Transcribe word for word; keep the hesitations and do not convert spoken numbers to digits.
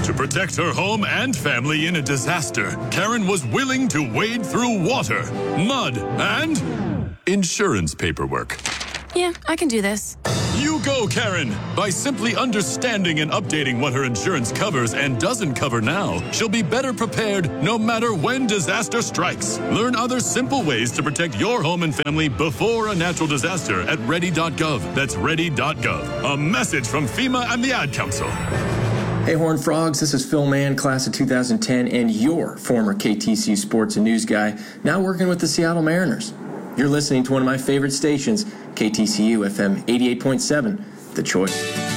To protect her home and family in a disaster, Karen was willing to wade through water, mud, and insurance paperwork. Yeah, I can do this. You go, Karen! By simply understanding and updating what her insurance covers and doesn't cover now, she'll be better prepared no matter when disaster strikes. Learn other simple ways to protect your home and family before a natural disaster at ready dot gov. That's ready dot gov. A message from FEMA and the Ad Council. Hey, Horned Frogs, this is Phil Mann, class of two thousand ten, and your former K T C sports and news guy, now working with the Seattle Mariners. You're listening to one of my favorite stations, K T C U F M eighty-eight point seven, The Choice.